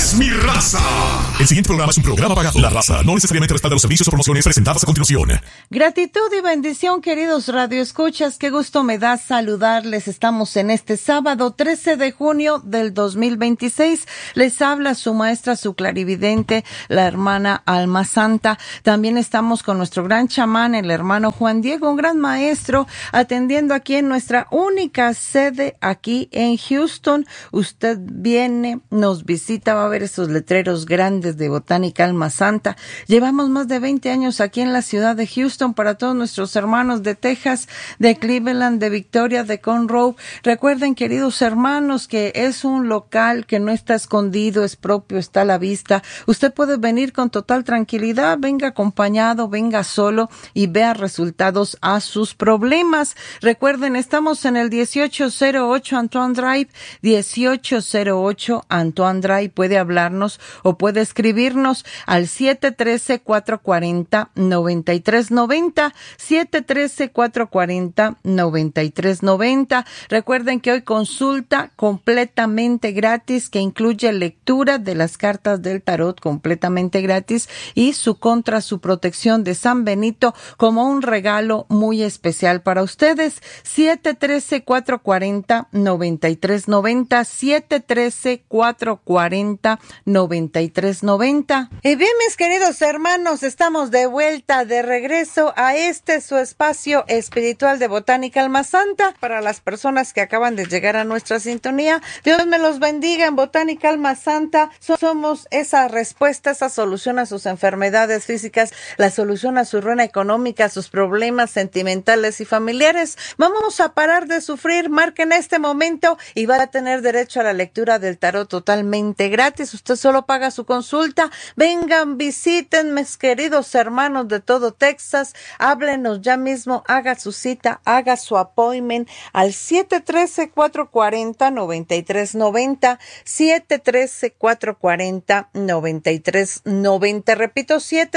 es mi raza. El siguiente programa es un programa pagado. La raza no necesariamente respalda los servicios o promociones presentadas a continuación. Gratitud y bendición, queridos radioescuchas. Qué gusto me da saludarles. Estamos en este sábado 13 de junio del 2026. Les habla su maestra, su clarividente, la hermana Alma Santa. También estamos con nuestro gran chamán, el hermano Juan Diego, un gran maestro, atendiendo aquí en nuestra única sede aquí en Houston. Usted viene, nos visita, va a ver esos letreros grandes de Botánica Alma Santa. Llevamos más de 20 años aquí en la ciudad de Houston para todos nuestros hermanos de Texas, de Cleveland, de Victoria, de Conroe. Recuerden, queridos hermanos, que es un local que no está escondido, es propio, está a la vista. Usted puede venir con total tranquilidad, venga acompañado, venga solo y vea resultados a sus problemas. Recuerden, estamos en el 1808 Antoine Drive, 1808 Antoine Drive. Puede hablarnos o puede escribirnos al 713-440-9390, 713-440-9390. Recuerden que hoy consulta completamente gratis que incluye lectura de las cartas del tarot completamente gratis y su protección de San Benito como un regalo muy especial para ustedes. 713-440-9390, 713-440-9390. Y bien, mis queridos hermanos, estamos de vuelta, de regreso a su espacio espiritual de Botánica Alma Santa. Para las personas que acaban de llegar a nuestra sintonía, Dios me los bendiga. En Botánica Alma Santa somos esa respuesta, esa solución a sus enfermedades físicas, la solución a su ruina económica, a sus problemas sentimentales y familiares. Vamos a parar de sufrir. Marquen este momento y va a tener derecho a la lectura del tarot totalmente gratis. Usted solo paga su consulta. Vengan, visiten, mis queridos hermanos de todo Texas. Háblenos ya mismo, haga su cita, haga su appointment al 713-440-9390, 713-440-9390. Repito,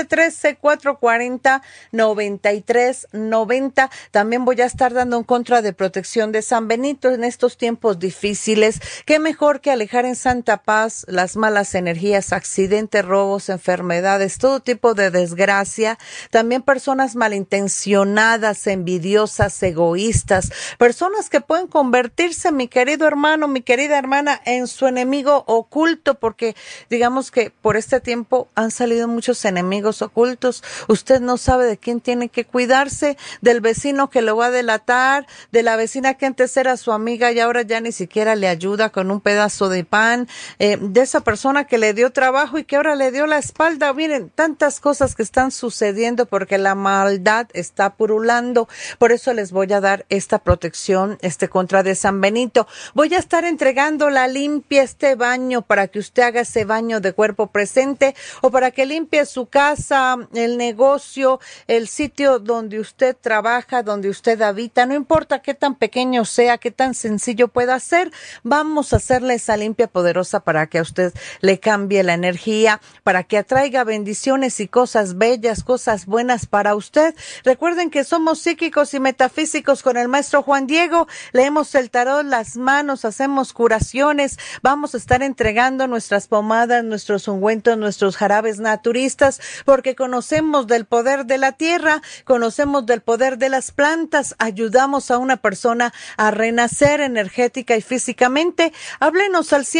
713-440-9390. También voy a estar dando un contra de protección de San Benito en estos tiempos difíciles. Qué mejor que alejar en santa paz las malas energías, accidentes, robos, enfermedades, todo tipo de desgracia. También personas malintencionadas, envidiosas, egoístas, personas que pueden convertirse, mi querido hermano, mi querida hermana, en su enemigo oculto, porque digamos que por este tiempo han salido muchos enemigos ocultos. Usted no sabe de quién tiene que cuidarse, del vecino que lo va a delatar, de la vecina que antes era su amiga y ahora ya ni siquiera le ayuda con un pedazo de pan, de esa persona que le dio trabajo y que ahora le dio la espalda. Miren, tantas cosas que están sucediendo porque la maldad está purulando. Por eso les voy a dar esta protección, contra de San Benito. Voy a estar entregando la limpia, baño, para que usted haga ese baño de cuerpo presente o para que limpie su casa, el negocio, el sitio donde usted trabaja, donde usted habita. No importa qué tan pequeño sea, qué tan sencillo pueda ser. Vamos a hacerle esa limpia poderosa para que a usted le cambie la energía, para que atraiga bendiciones y cosas bellas, cosas buenas para usted. Recuerden que somos psíquicos y metafísicos con el maestro Juan Diego. Leemos el tarot, las manos, hacemos curaciones. Vamos a estar entregando nuestras pomadas, nuestros ungüentos, nuestros jarabes naturistas, porque conocemos del poder de la tierra, conocemos del poder de las plantas. Ayudamos a una persona a renacer energética y físicamente. Háblenos al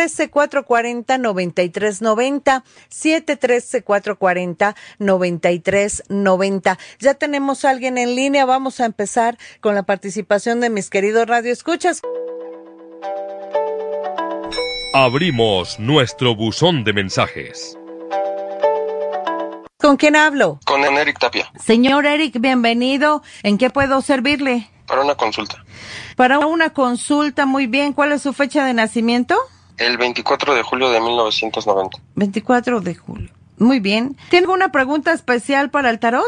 713-440-9390, 713-440-9390. Ya tenemos a alguien en línea. Vamos a empezar con la participación de mis queridos radioescuchas. Abrimos nuestro buzón de mensajes. ¿Con quién hablo? Con Eric Tapia. Señor Eric, bienvenido. ¿En qué puedo servirle? Para una consulta. Para una consulta, muy bien. ¿Cuál es su fecha de nacimiento? El 24 de julio de 1990. 24 de julio. Muy bien. ¿Tiene alguna pregunta especial para el tarot?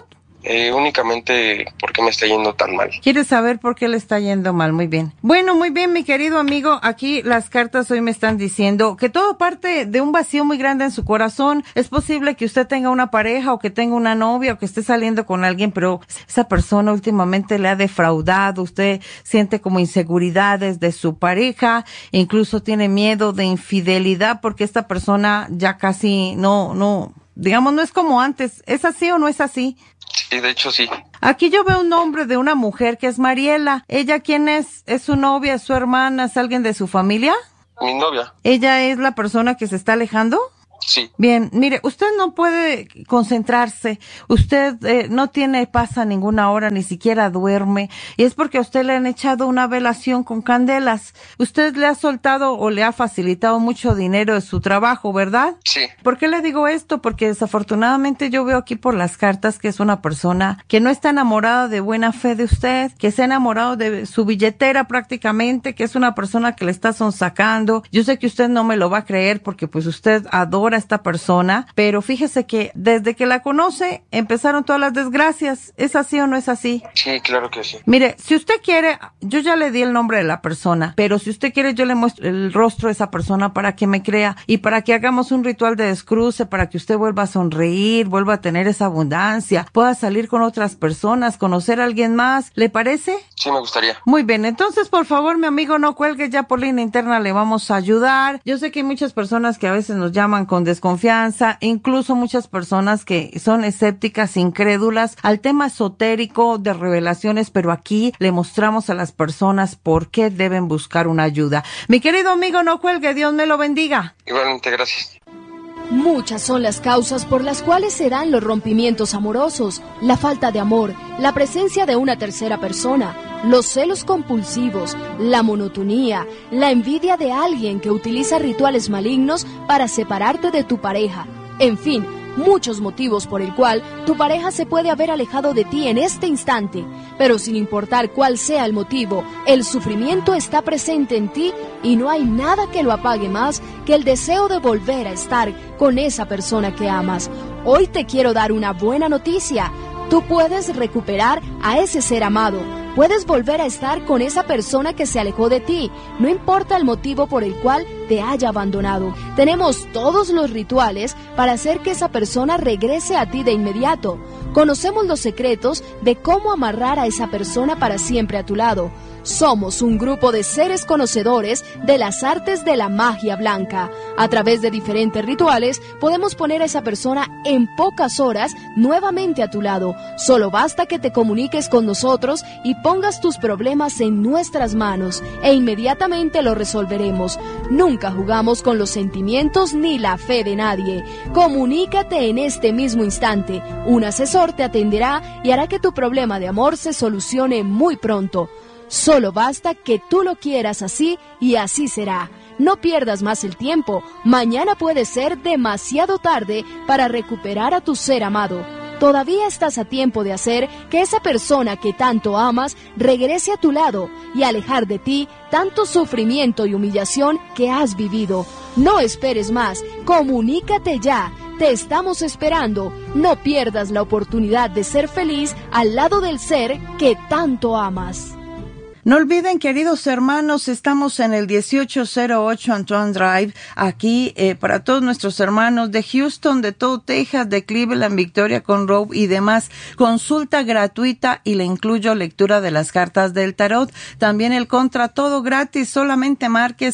Únicamente porque me está yendo tan mal. ¿Quieres saber por qué le está yendo mal? Muy bien. Bueno, muy bien, mi querido amigo. Aquí las cartas hoy me están diciendo que todo parte de un vacío muy grande en su corazón. Es posible que usted tenga una pareja o que tenga una novia o que esté saliendo con alguien, pero esa persona últimamente le ha defraudado. Usted siente como inseguridades de su pareja, incluso tiene miedo de infidelidad porque esta persona ya casi no es como antes. ¿Es así o no es así? Sí, de hecho sí. Aquí yo veo un nombre de una mujer que es Mariela. ¿Ella quién es? ¿Es su novia, es su hermana, es alguien de su familia? Mi novia. ¿Ella es la persona que se está alejando? Sí. Bien, mire, usted no puede concentrarse, usted no tiene paz a ninguna hora, ni siquiera duerme, y es porque a usted le han echado una velación con candelas. Usted le ha soltado o le ha facilitado mucho dinero de su trabajo, ¿verdad? Sí. ¿Por qué le digo esto? Porque desafortunadamente yo veo aquí por las cartas que es una persona que no está enamorada de buena fe de usted, que se ha enamorado de su billetera prácticamente, que es una persona que le está sonsacando. Yo sé que usted no me lo va a creer porque pues usted adora a esta persona, pero fíjese que desde que la conoce empezaron todas las desgracias. ¿Es así o no es así? Sí, claro que sí. Mire, si usted quiere, yo ya le di el nombre de la persona, pero si usted quiere yo le muestro el rostro de esa persona para que me crea y para que hagamos un ritual de descruce, para que usted vuelva a sonreír, vuelva a tener esa abundancia, pueda salir con otras personas, conocer a alguien más. ¿Le parece? Sí, me gustaría. Muy bien, entonces por favor mi amigo no cuelgue, ya por línea interna le vamos a ayudar. Yo sé que hay muchas personas que a veces nos llaman con desconfianza, incluso muchas personas que son escépticas, incrédulas al tema esotérico de revelaciones, pero aquí le mostramos a las personas por qué deben buscar una ayuda. Mi querido amigo, no cuelgue, Dios me lo bendiga. Igualmente, gracias. Muchas son las causas por las cuales se dan los rompimientos amorosos: la falta de amor, la presencia de una tercera persona, los celos compulsivos, la monotonía, la envidia de alguien que utiliza rituales malignos para separarte de tu pareja. En fin, muchos motivos por el cual tu pareja se puede haber alejado de ti en este instante. Pero sin importar cuál sea el motivo, el sufrimiento está presente en ti y no hay nada que lo apague más que el deseo de volver a estar con esa persona que amas. Hoy te quiero dar una buena noticia. Tú puedes recuperar a ese ser amado. Puedes volver a estar con esa persona que se alejó de ti, no importa el motivo por el cual te haya abandonado. Tenemos todos los rituales para hacer que esa persona regrese a ti de inmediato. Conocemos los secretos de cómo amarrar a esa persona para siempre a tu lado. Somos un grupo de seres conocedores de las artes de la magia blanca. A través de diferentes rituales podemos poner a esa persona en pocas horas nuevamente a tu lado. Solo basta que te comuniques con nosotros y pongas tus problemas en nuestras manos e inmediatamente lo resolveremos. Nunca jugamos con los sentimientos ni la fe de nadie. Comunícate en este mismo instante. Un asesor te atenderá y hará que tu problema de amor se solucione muy pronto. Solo basta que tú lo quieras así y así será. No pierdas más el tiempo. Mañana puede ser demasiado tarde para recuperar a tu ser amado. Todavía estás a tiempo de hacer que esa persona que tanto amas regrese a tu lado y alejar de ti tanto sufrimiento y humillación que has vivido. No esperes más. Comunícate ya. Te estamos esperando. No pierdas la oportunidad de ser feliz al lado del ser que tanto amas. No olviden, queridos hermanos, estamos en el 1808 Antoine Drive, aquí para todos nuestros hermanos de Houston, de todo Texas, de Cleveland, Victoria, Conroe y demás. Consulta gratuita y le incluyo lectura de las cartas del tarot. También el contra, todo gratis. Solamente marque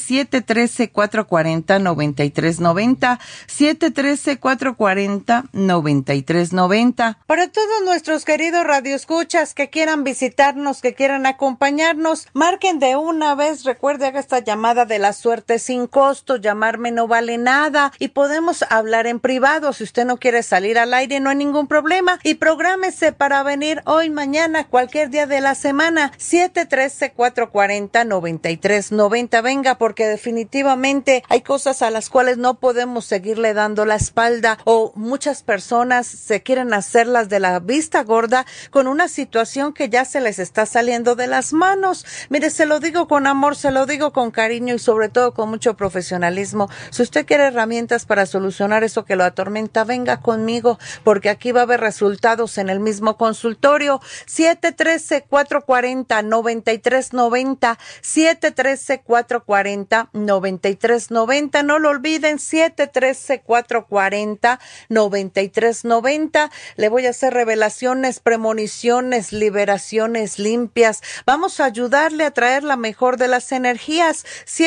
713-440-9390, 713-440-9390. Para todos nuestros queridos radioescuchas que quieran visitarnos, que quieran acompañarnos, marquen de una vez. Recuerde, haga esta llamada de la suerte sin costo. Llamarme no vale nada y podemos hablar en privado. Si usted no quiere salir al aire, no hay ningún problema, y prográmese para venir hoy, mañana, cualquier día de la semana. 713-440-9390. Venga, porque definitivamente hay cosas a las cuales no podemos seguirle dando la espalda, o muchas personas se quieren hacerlas de la vista gorda con una situación que ya se les está saliendo de las manos. menos. Mire, se lo digo con amor, se lo digo con cariño y sobre todo con mucho profesionalismo. Si usted quiere herramientas para solucionar eso que lo atormenta, venga conmigo, porque aquí va a haber resultados en el mismo consultorio. 713-440-9390, 713-440-9390. No lo olviden, 713-440-9390. Le voy a hacer revelaciones, premoniciones, liberaciones limpias. Vamos a ayudarle a traer la mejor de las energías.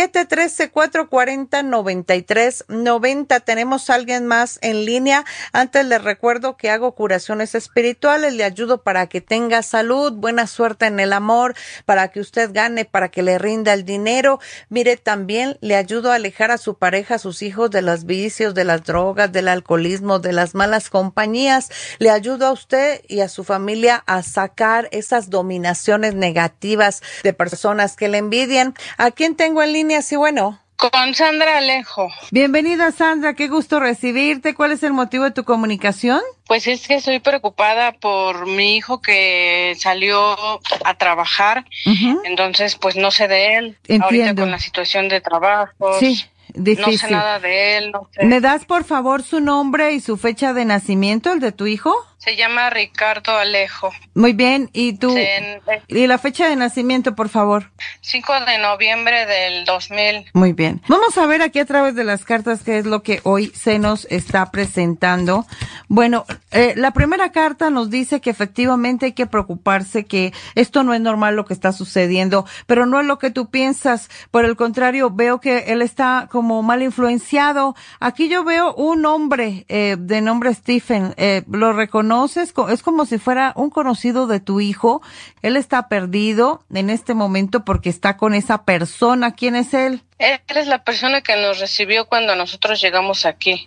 713-440-9390. Tenemos a alguien más en línea. Antes les recuerdo que hago curaciones espirituales. Le ayudo para que tenga salud, buena suerte en el amor, para que usted gane, para que le rinda el dinero. Mire, también le ayudo a alejar a su pareja, a sus hijos de los vicios, de las drogas, del alcoholismo, de las malas compañías. Le ayudo a usted y a su familia a sacar esas dominaciones negativas de personas que le envidian. ¿A quién tengo en línea? Sí, bueno. Con Sandra Alejo. Bienvenida, Sandra, qué gusto recibirte. ¿Cuál es el motivo de tu comunicación? Pues es que estoy preocupada por mi hijo que salió a trabajar, entonces pues no sé de él. Entiendo. Ahorita con la situación de trabajo. Sí, difícil. No sé nada de él, no sé. ¿Me das por favor su nombre y su fecha de nacimiento, el de tu hijo? Se llama Ricardo Alejo. Muy bien, ¿y tú? ¿Y la fecha de nacimiento, por favor? 5 de noviembre del 2000. Muy bien. Vamos a ver aquí a través de las cartas qué es lo que hoy se nos está presentando. Bueno, la primera carta nos dice que efectivamente hay que preocuparse, que esto no es normal lo que está sucediendo, pero no es lo que tú piensas. Por el contrario, veo que él está como mal influenciado. Aquí yo veo un hombre de nombre Stephen. ¿Lo reconoces? Es como si fuera un conocido de tu hijo. Él está perdido en este momento porque está con esa persona. ¿Quién es él? Él es la persona que nos recibió cuando nosotros llegamos aquí.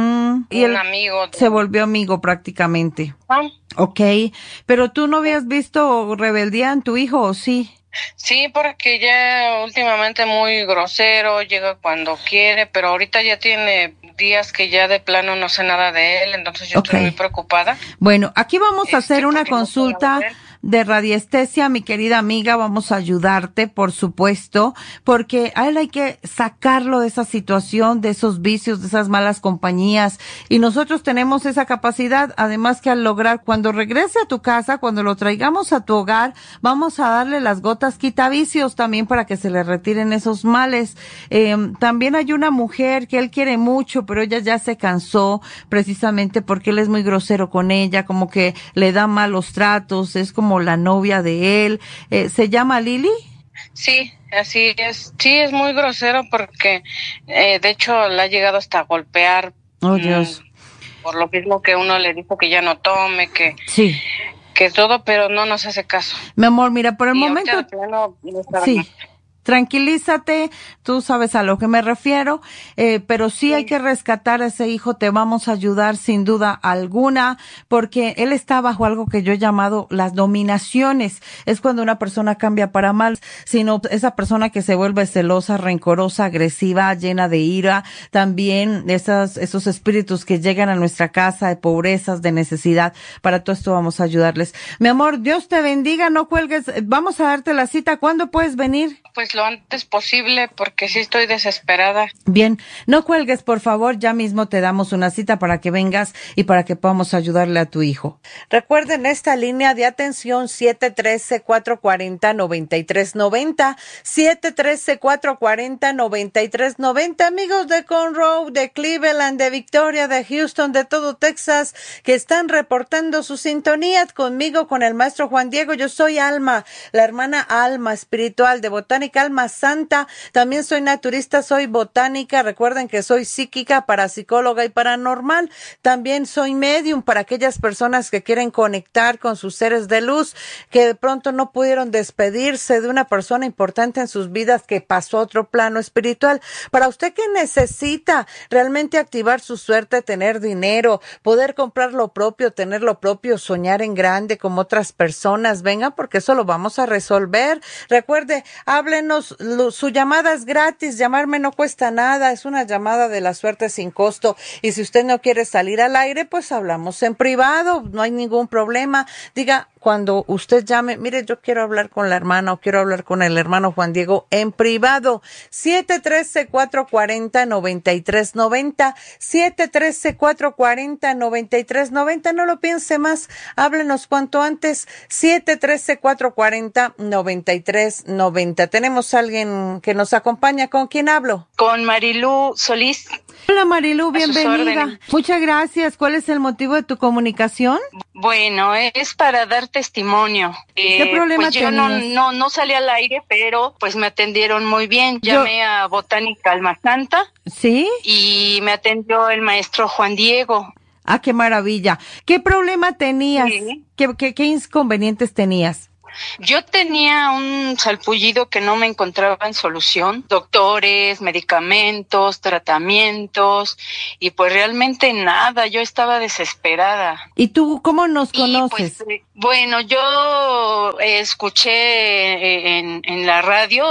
Y un amigo. Se volvió amigo prácticamente. Ok, pero tú no habías visto rebeldía en tu hijo, ¿o sí? Sí, porque ya últimamente muy grosero, llega cuando quiere, pero ahorita ya tiene días que ya de plano no sé nada de él, entonces yo estoy muy preocupada. Bueno, aquí vamos a hacer una consulta de radiestesia, mi querida amiga, vamos a ayudarte, por supuesto, porque a él hay que sacarlo de esa situación, de esos vicios, de esas malas compañías, y nosotros tenemos esa capacidad, además que al lograr, cuando regrese a tu casa, cuando lo traigamos a tu hogar, vamos a darle las gotas quitavicios también para que se le retiren esos males. También hay una mujer que él quiere mucho, pero ella ya se cansó, precisamente porque él es muy grosero con ella, como que le da malos tratos, es como la novia de él. ¿Se llama Lili? Sí, así es. Sí, es muy grosero porque de hecho le ha llegado hasta a golpear. Oh, Dios. Por lo mismo que uno le dijo que ya no tome, que todo, pero no nos hace caso. Mi amor, mira, por el momento sí. Tranquilízate, tú sabes a lo que me refiero, pero sí hay que rescatar a ese hijo, te vamos a ayudar sin duda alguna, porque él está bajo algo que yo he llamado las dominaciones. Es cuando una persona cambia para mal, sino esa persona que se vuelve celosa, rencorosa, agresiva, llena de ira, también esos espíritus que llegan a nuestra casa de pobrezas, de necesidad. Para todo esto vamos a ayudarles. Mi amor, Dios te bendiga, no cuelgues, vamos a darte la cita. ¿Cuándo puedes venir? Pues lo antes posible, porque sí estoy desesperada. Bien, no cuelgues, por favor, ya mismo te damos una cita para que vengas y para que podamos ayudarle a tu hijo. Recuerden esta línea de atención 713-440-9390, 713-440-9390, amigos de Conroe, de Cleveland, de Victoria, de Houston, de todo Texas, que están reportando su sintonía conmigo, con el maestro Juan Diego. Yo soy Alma, la hermana Alma espiritual de Botánica Alma Santa. También soy naturista, soy botánica. Recuerden que soy psíquica, parapsicóloga y paranormal. También soy medium para aquellas personas que quieren conectar con sus seres de luz, que de pronto no pudieron despedirse de una persona importante en sus vidas que pasó a otro plano espiritual. Para usted que necesita realmente activar su suerte, tener dinero, poder comprar lo propio, tener lo propio, soñar en grande como otras personas, venga, porque eso lo vamos a resolver. Recuerde, háblenos, su llamada es gratis, llamarme no cuesta nada, es una llamada de la suerte sin costo, y si usted no quiere salir al aire, pues hablamos en privado, no hay ningún problema. Diga, cuando usted llame, mire, yo quiero hablar con la hermana o quiero hablar con el hermano Juan Diego en privado. 713-440-9390, 713-440-9390. No lo piense más, háblenos cuanto antes. 713-440-9390. Tenemos a alguien que nos acompaña. ¿Con quién hablo? Con Marilú Solís. Hola Marilú, bienvenida. Muchas gracias. ¿Cuál es el motivo de tu comunicación? Bueno, es para dar testimonio. ¿Qué problema pues yo tenías? no salí al aire, pero pues me atendieron muy bien. Llamé a Botánica Almazanta. ¿Sí? Y me atendió el maestro Juan Diego. Ah, qué maravilla. ¿Qué problema tenías? Sí. ¿Qué inconvenientes tenías? Yo tenía un salpullido que no me encontraba en solución, doctores, medicamentos, tratamientos, y pues realmente nada, yo estaba desesperada. ¿Y tú cómo nos conoces? Pues, bueno, yo escuché en la radio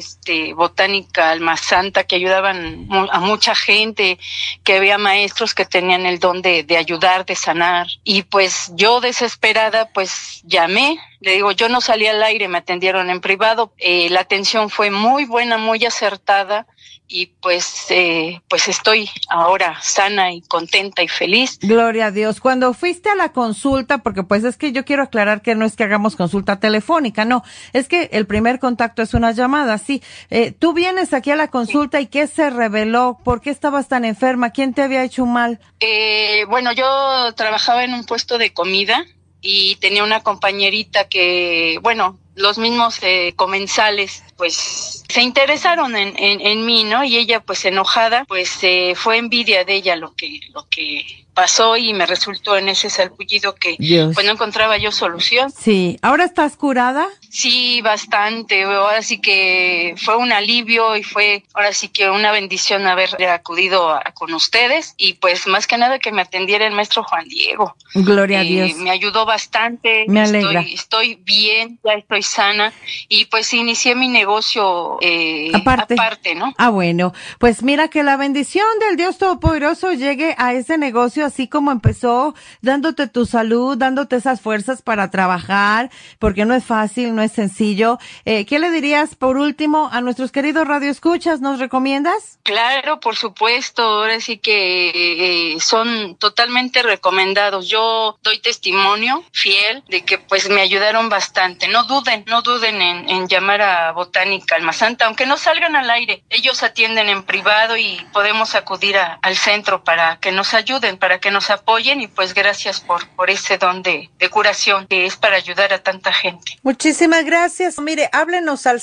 Botánica Almazanta, que ayudaban a mucha gente, que había maestros que tenían el don de ayudar, de sanar, y pues yo desesperada pues llamé. Le digo, yo no salí al aire, me atendieron en privado. La atención fue muy buena, muy acertada, y pues estoy ahora sana y contenta y feliz. Gloria a Dios. Cuando fuiste a la consulta, porque pues es que yo quiero aclarar que no es que hagamos consulta telefónica, no, es que el primer contacto es una llamada, sí. Tú vienes aquí a la consulta, ¿y qué se reveló? ¿Por qué estabas tan enferma? ¿Quién te había hecho mal? Bueno, yo trabajaba en un puesto de comida y tenía una compañerita que, bueno, los mismos comensales pues se interesaron en mí, ¿no? Y ella pues enojada, pues fue envidia de ella lo que pasó, y me resultó en ese salpullido que Dios. Pues no encontraba yo solución. Sí. ¿Ahora estás curada? Sí, bastante. Ahora sí que fue un alivio y fue ahora sí que una bendición haber acudido con ustedes, y pues más que nada que me atendiera el maestro Juan Diego. Gloria a Dios. Me ayudó bastante. Me alegra. Estoy bien, ya estoy sana, y pues inicié mi negocio aparte, ¿no? Ah, bueno, pues mira, que la bendición del Dios Todopoderoso llegue a ese negocio así como empezó, dándote tu salud, dándote esas fuerzas para trabajar, porque no es fácil, no es sencillo. ¿Qué le dirías por último a nuestros queridos radioescuchas? ¿Nos recomiendas? Claro, por supuesto, ahora sí que son totalmente recomendados. Yo doy testimonio fiel de que pues me ayudaron bastante. No duden en llamar a Botánica Almazanta, aunque no salgan al aire. Ellos atienden en privado y podemos acudir al centro para que nos ayuden, para que nos apoyen, y pues gracias por ese don de curación que es para ayudar a tanta gente. Muchísimas gracias. Mire, háblenos al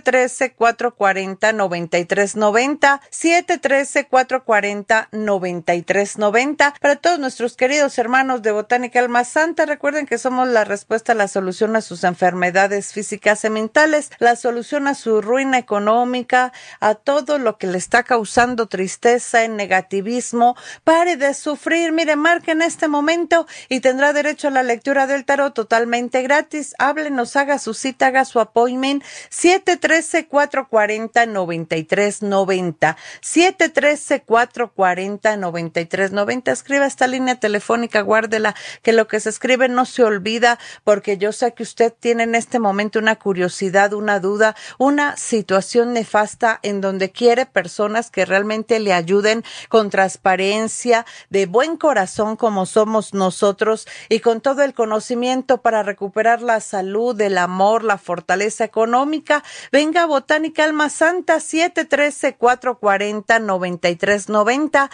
713-440-9390, 713-440-9390. Para todos nuestros queridos hermanos de Botánica Almazanta, recuerden que somos la respuesta, la solución a sus enfermedades físicas y mentales, la solución a su ruina económica, a todo lo que le está causando tristeza, negativismo. Pare de sufrir. Mire, marque en este momento y tendrá derecho a la lectura del tarot totalmente gratis. Háblenos, haga su cita, haga su appointment. 713-440-9390, 713-440-9390. Escriba esta línea telefónica, guárdela, que lo que se escribe no se olvida, porque yo sé que usted tiene en este momento una curiosidad, una duda, una situación nefasta en donde quiere personas que realmente le ayuden con transparencia, de buen corazón como somos nosotros, y con todo el conocimiento para recuperar la salud, el amor, la fortaleza económica. Venga a Botánica Almazanta, 713-440-9390,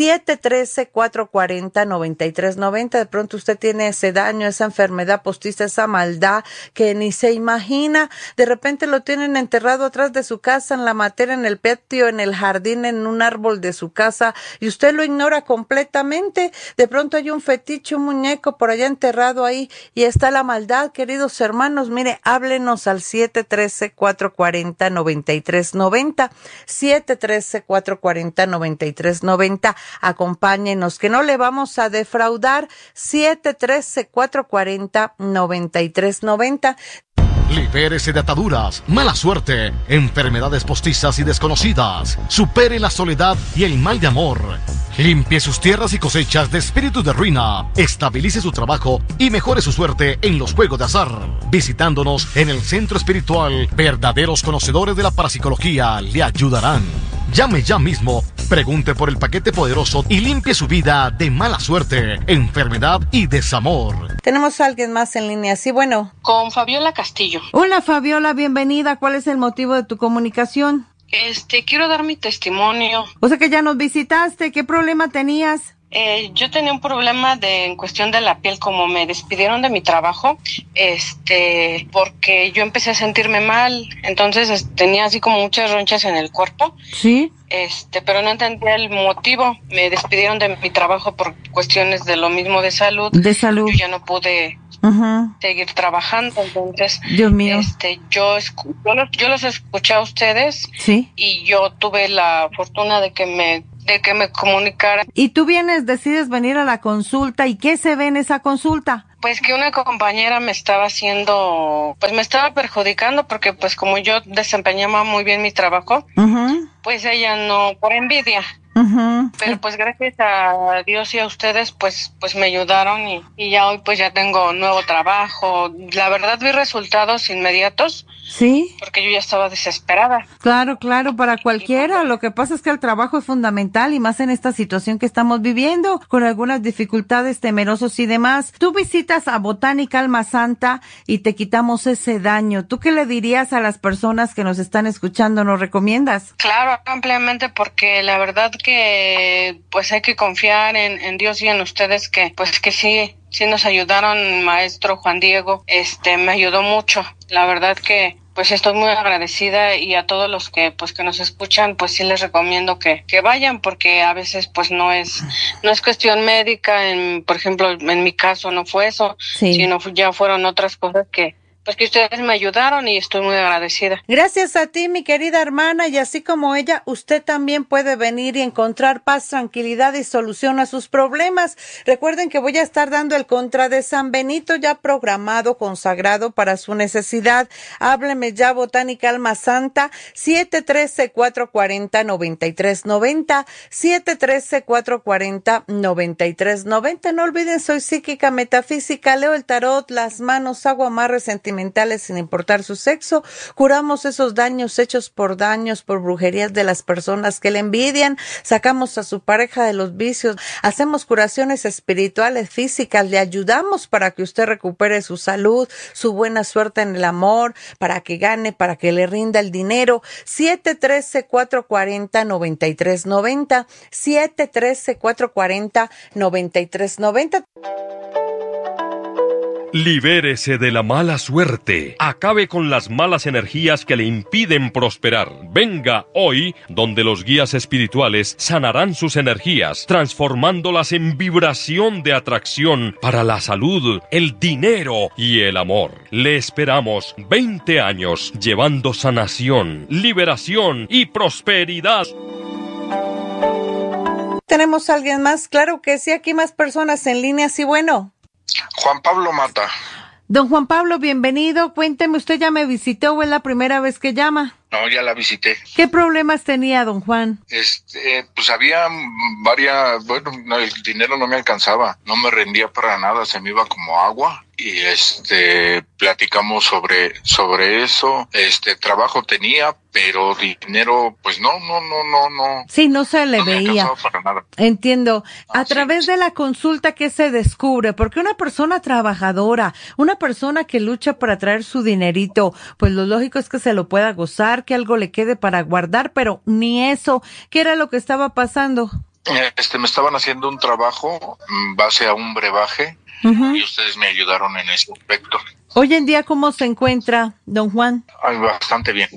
713-440-9390. De pronto usted tiene ese daño, esa enfermedad postiza, esa maldad que ni se imagina. De repente lo tienen enterrado atrás de su casa, en la matera, en el patio, en el jardín, en un árbol de su casa, y usted lo ignora completamente. De pronto hay un fetiche, un muñeco por allá enterrado ahí, y está la maldad. Queridos hermanos, mire, háblenos al 713-440-9390, 713-440-9390. Acompáñenos, que no le vamos a defraudar. 713-440-9390. Libérese de ataduras, mala suerte, enfermedades postizas y desconocidas. Supere la soledad y el mal de amor. Limpie sus tierras y cosechas de espíritus de ruina, estabilice su trabajo y mejore su suerte en los juegos de azar. Visitándonos en el Centro Espiritual, verdaderos conocedores de la parapsicología le ayudarán. Llame ya mismo, pregunte por el paquete poderoso y limpie su vida de mala suerte, enfermedad y desamor. Tenemos a alguien más en línea, sí, bueno. Con Fabiola Castillo. Hola Fabiola, bienvenida. ¿Cuál es el motivo de tu comunicación? Quiero dar mi testimonio. O sea que ya nos visitaste, ¿qué problema tenías? Yo tenía un problema en cuestión de la piel, como me despidieron de mi trabajo, porque yo empecé a sentirme mal, entonces tenía así como muchas ronchas en el cuerpo. Sí. Pero no entendía el motivo. Me despidieron de mi trabajo por cuestiones de lo mismo de salud. De salud. Yo ya no pude seguir trabajando, entonces Dios mío. Yo los escuché a ustedes. Sí. Y yo tuve la fortuna de que me comunicaran. Y tú decides venir a la consulta, ¿y qué se ve en esa consulta? Pues que una compañera me estaba perjudicando, porque pues como yo desempeñaba muy bien mi trabajo, pues ella no, por envidia. Pero pues gracias a Dios y a ustedes pues me ayudaron y ya hoy pues ya tengo nuevo trabajo. La verdad vi resultados inmediatos. Sí. Porque yo ya estaba desesperada. Claro, para cualquiera. Lo que pasa es que el trabajo es fundamental y más en esta situación que estamos viviendo, con algunas dificultades, temerosos y demás. Tú visitas a Botánica Alma Santa y te quitamos ese daño. ¿Tú qué le dirías a las personas que nos están escuchando? ¿Nos recomiendas? Claro, ampliamente, porque la verdad que pues hay que confiar en Dios y en ustedes, que sí nos ayudaron. Maestro Juan Diego, me ayudó mucho. La verdad que pues estoy muy agradecida, y a todos los que nos escuchan, pues sí les recomiendo que vayan, porque a veces pues no es cuestión médica. Por ejemplo, en mi caso no fue eso, sí, sino ya fueron otras cosas que ustedes me ayudaron, y estoy muy agradecida. Gracias a ti, mi querida hermana, y así como ella, usted también puede venir y encontrar paz, tranquilidad y solución a sus problemas. Recuerden que voy a estar dando el contra de San Benito ya programado, consagrado para su necesidad. Hábleme ya, Botánica Alma Santa, 713-440-9390, 713-440-9390. No olviden, soy psíquica metafísica, leo el tarot, las manos, hago amarres sentimentales sin importar su sexo. Curamos esos daños hechos por brujerías de las personas que le envidian. Sacamos a su pareja de los vicios. Hacemos curaciones espirituales, físicas. Le ayudamos para que usted recupere su salud, su buena suerte en el amor, para que gane, para que le rinda el dinero. 713-440-9390. 713-440-9390. Libérese de la mala suerte. Acabe con las malas energías que le impiden prosperar. Venga hoy, donde los guías espirituales sanarán sus energías, transformándolas en vibración de atracción para la salud, el dinero y el amor. Le esperamos 20 años llevando sanación, liberación y prosperidad. ¿Tenemos a alguien más? Claro que sí, aquí más personas en línea, sí, bueno. Juan Pablo Mata. Don Juan Pablo, bienvenido. Cuénteme, ¿usted ya me visitó o es la primera vez que llama? No, ya la visité. ¿Qué problemas tenía, don Juan? Pues había varias, el dinero no me alcanzaba, no me rendía para nada, se me iba como agua. Y platicamos sobre eso. Trabajo tenía, pero dinero pues no. Sí, no se le veía. Para nada. Entiendo. A través de la consulta, ¿qué se descubre? Porque una persona trabajadora, una persona que lucha para traer su dinerito, pues lo lógico es que se lo pueda gozar, que algo le quede para guardar, pero ni eso. ¿Qué era lo que estaba pasando? Me estaban haciendo un trabajo en base a un brebaje. Y ustedes me ayudaron en ese aspecto. Hoy en día, ¿cómo se encuentra, don Juan? Bastante bien.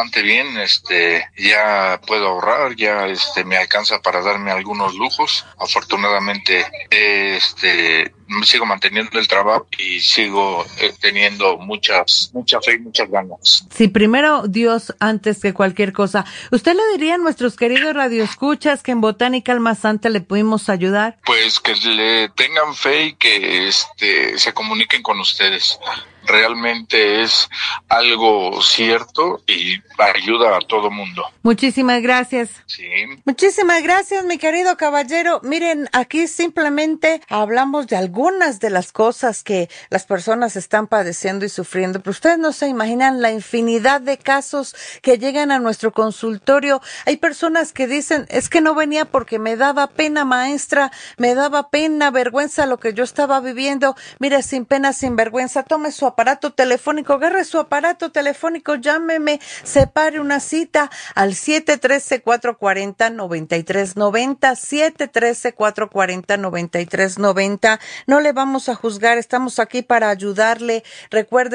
Ya puedo ahorrar, ya me alcanza para darme algunos lujos. Afortunadamente, sigo manteniendo el trabajo y sigo teniendo mucha fe y muchas ganas. Sí, primero Dios antes que cualquier cosa. ¿Usted le diría a nuestros queridos radioescuchas que en Botánica Alma Santa le pudimos ayudar? Pues que le tengan fe y que se comuniquen con ustedes. Realmente es algo cierto y ayuda a todo mundo. Muchísimas gracias. Sí. Muchísimas gracias, mi querido caballero. Miren, aquí simplemente hablamos de algunas de las cosas que las personas están padeciendo y sufriendo, pero ustedes no se imaginan la infinidad de casos que llegan a nuestro consultorio. Hay personas que dicen, es que no venía porque me daba pena, maestra, me daba pena, vergüenza lo que yo estaba viviendo. Mire, sin pena, sin vergüenza, tome su aparato telefónico, agarre su aparato telefónico, llámeme, separe una cita al 713-440-9390, 713-440-9390. No le vamos a juzgar, estamos aquí para ayudarle. Recuerde,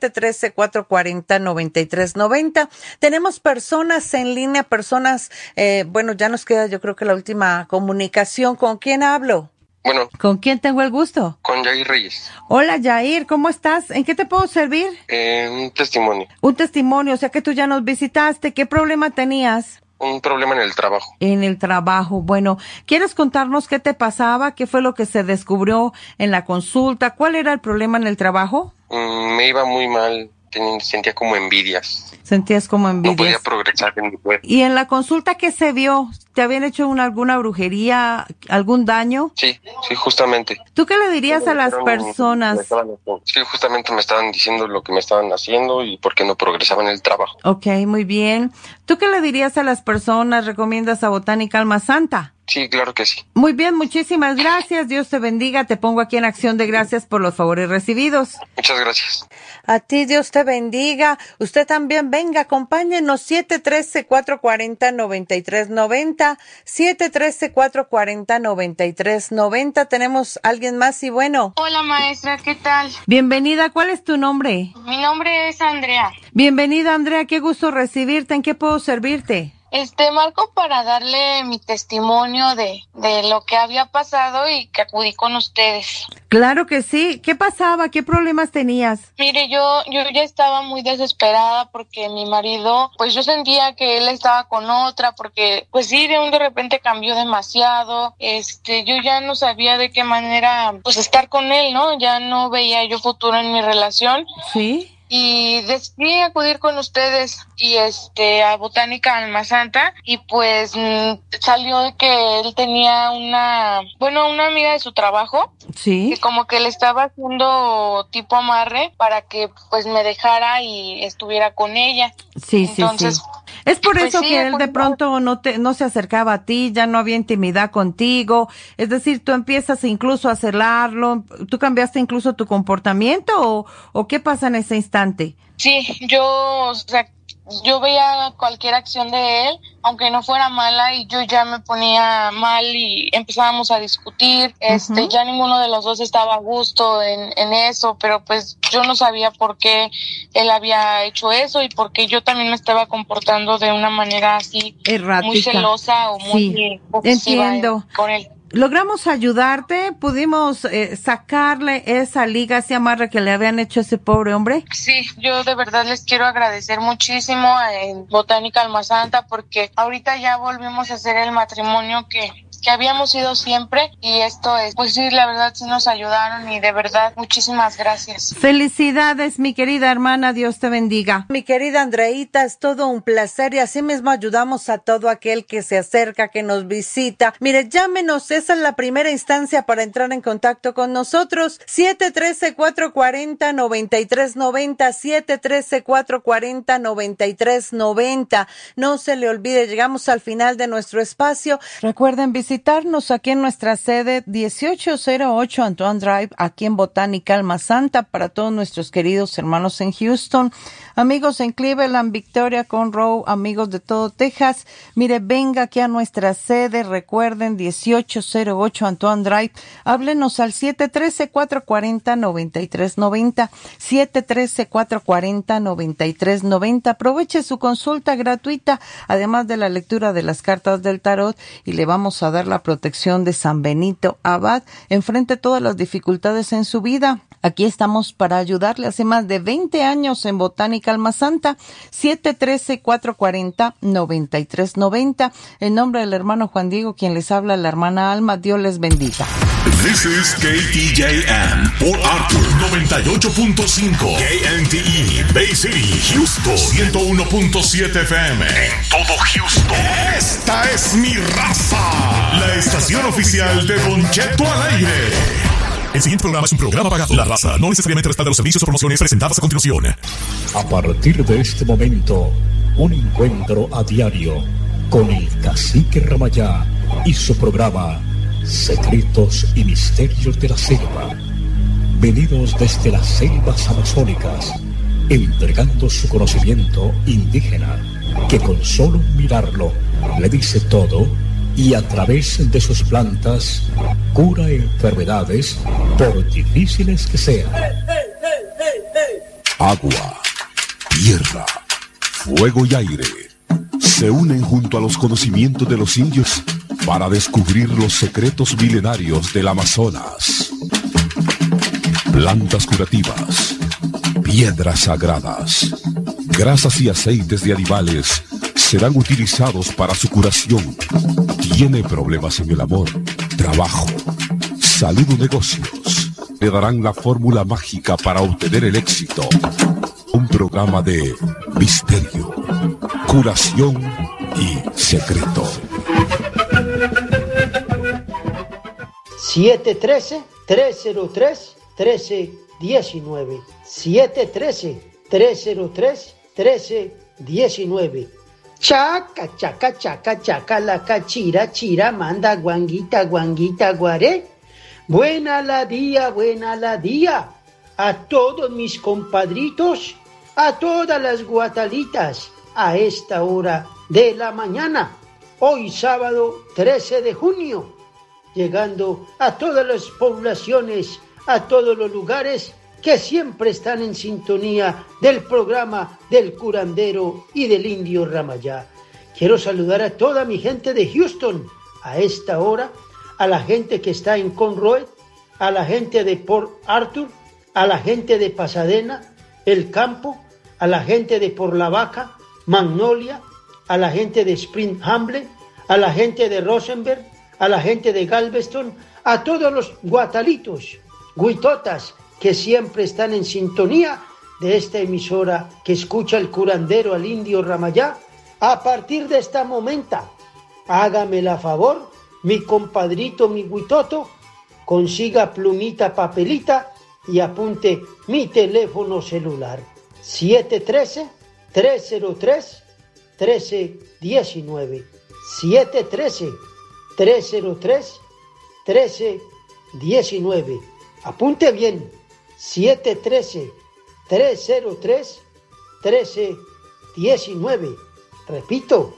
713-440-9390. Tenemos personas en línea, personas, bueno, ya nos queda yo creo que la última comunicación. ¿Con quién hablo? Bueno. ¿Con quién tengo el gusto? Con Yair Reyes. Hola, Yair, ¿cómo estás? ¿En qué te puedo servir? Un testimonio. Un testimonio, o sea que tú ya nos visitaste. ¿Qué problema tenías? Un problema en el trabajo. En el trabajo. Bueno, ¿quieres contarnos qué te pasaba? ¿Qué fue lo que se descubrió en la consulta? ¿Cuál era el problema en el trabajo? Me iba muy mal. Sentía como envidias. Sentías como envidias. No podía progresar en mi cuerpo. ¿Y en la consulta qué se vio? ¿Te habían hecho alguna brujería, algún daño? Sí, justamente. ¿Tú qué le dirías a las personas? Sí, justamente me estaban diciendo lo que me estaban haciendo y por qué no progresaba en el trabajo. Ok, muy bien. ¿Tú qué le dirías a las personas? ¿Recomiendas a Botánica Alma Santa? Sí, claro que sí. Muy bien, muchísimas gracias. Dios te bendiga. Te pongo aquí en acción de gracias por los favores recibidos. Muchas gracias. A ti, Dios te bendiga. Usted también venga, acompáñenos. 713-440-9390. 713-440-9390. Tenemos alguien más y bueno. Hola, maestra, ¿qué tal? Bienvenida. ¿Cuál es tu nombre? Mi nombre es Andrea. Bienvenida, Andrea. Qué gusto recibirte. ¿En qué puedo servirte? Marco para darle mi testimonio de lo que había pasado y que acudí con ustedes. Claro que sí. ¿Qué pasaba? ¿Qué problemas tenías? Mire, yo ya estaba muy desesperada porque mi marido, pues yo sentía que él estaba con otra porque, pues sí, de repente cambió demasiado. Yo ya no sabía de qué manera, pues estar con él, ¿no? Ya no veía yo futuro en mi relación. Sí. Y decidí acudir con ustedes y a Botánica Alma Santa y pues salió que él tenía una amiga de su trabajo. Sí. Que como que le estaba haciendo tipo amarre para que pues me dejara y estuviera con ella. Sí. Entonces, es por pues eso sí, que él de pronto no se acercaba a ti, ya no había intimidad contigo. Es decir, tú empiezas incluso a celarlo, tú cambiaste incluso tu comportamiento o ¿qué pasa en ese instante? Sí, yo veía cualquier acción de él, aunque no fuera mala, y yo ya me ponía mal y empezábamos a discutir. Ya ninguno de los dos estaba a gusto en eso, pero pues yo no sabía por qué él había hecho eso y por qué yo también me estaba comportando de una manera así errática, muy celosa o muy obsesiva con él. Logramos ayudarte, pudimos sacarle esa liga, ese amarre que le habían hecho a ese pobre hombre. Sí, yo de verdad les quiero agradecer muchísimo a Botánica Alma Santa porque ahorita ya volvimos a hacer el matrimonio que habíamos ido siempre y esto es, pues sí, la verdad sí nos ayudaron y de verdad muchísimas gracias. Felicidades, mi querida hermana, Dios te bendiga. Mi querida Andreita, es todo un placer y así mismo ayudamos a todo aquel que se acerca, que nos visita. Mire, llámenos, esa es la primera instancia para entrar en contacto con nosotros. 713-440-9390, 713-440-9390. No se le olvide, llegamos al final de nuestro espacio. Recuerden visitarnos aquí en nuestra sede 1808 Antoine Drive, aquí en Botánica Alma Santa, para todos nuestros queridos hermanos en Houston, amigos en Cleveland, Victoria, Conroe, amigos de todo Texas. Mire, venga aquí a nuestra sede, recuerden 1808 Antoine Drive, háblenos al 713-440-9390, 713-440-9390. Aproveche su consulta gratuita, además de la lectura de las cartas del tarot, y le vamos a dar la protección de San Benito Abad. Enfrente todas las dificultades en su vida. Aquí estamos para ayudarle. Hace más de 20 años en Botánica Alma Santa. 713-440-9390. En nombre del hermano Juan Diego, quien les habla, la hermana Alma. Dios les bendiga. This is KTJM, Port Arthur 98.5, KNTE, Bay City, Houston 101.7 FM, en todo Houston. Esta es mi raza, la estación oficial de Don Cheto al aire. El siguiente programa es un programa pagado. La raza no necesariamente respalda los servicios o promociones presentadas a continuación. A partir de este momento, un encuentro a diario con el Cacique Ramayá y su programa Secretos y Misterios de la Selva. Venidos desde las selvas amazónicas, entregando su conocimiento indígena, que con solo mirarlo le dice todo, y a través de sus plantas cura enfermedades por difíciles que sean. Agua, tierra, fuego y aire se unen junto a los conocimientos de los indios para descubrir los secretos milenarios del Amazonas. Plantas curativas, piedras sagradas, grasas y aceites de animales serán utilizados para su curación. ¿Tiene problemas en el amor, trabajo, salud o negocios? Le darán la fórmula mágica para obtener el éxito. Un programa de misterio, curación y secreto. 713-303-1319. 713-303-1319. Chaca, chaca, chaca, chaca, la cachira, chira, manda, guanguita, guanguita, guaré. Buena la día a todos mis compadritos, a todas las guatalitas, a esta hora de la mañana, hoy sábado 13 de junio, llegando a todas las poblaciones, a todos los lugares que siempre están en sintonía del programa del curandero y del indio Ramayá. Quiero saludar a toda mi gente de Houston a esta hora, a la gente que está en Conroe, a la gente de Port Arthur, a la gente de Pasadena, El Campo, a la gente de Por la Vaca, Magnolia, a la gente de Spring Humble, a la gente de Rosenberg, a la gente de Galveston, a todos los guatalitos, guitotas, que siempre están en sintonía de esta emisora que escucha el curandero al indio Ramayá. A partir de esta momento, hágame la favor, mi compadrito, mi guitoto, consiga plumita, papelita y apunte mi teléfono celular. 713-303-1319. 713-303-1319. Apunte bien. 713-303-1319. Repito,